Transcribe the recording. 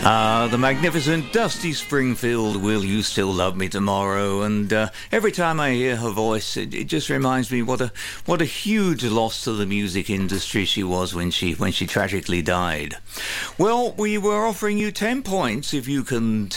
The magnificent Dusty Springfield, Will You Still Love Me Tomorrow? And every time I hear her voice, it just reminds me what a huge loss to the music industry she was when she tragically died. Well, we were offering you 10 points if you can